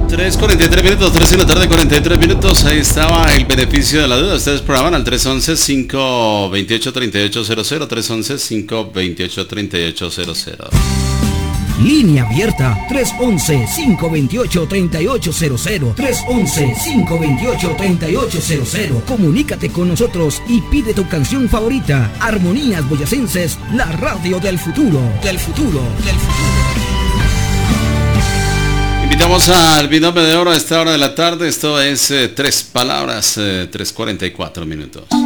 3:43 minutos, 3 de la tarde, 43 minutos. Ahí estaba el beneficio de la duda. Ustedes programan al 311-528-3800, 311-528-3800. Línea abierta 311-528-3800, 311-528-3800. Comunícate con nosotros y pide tu canción favorita. Armonías Boyacenses, la radio del futuro, del futuro, del futuro. Invitamos al binomio de oro a esta hora de la tarde. Esto es Tres Palabras, 3:44 minutos.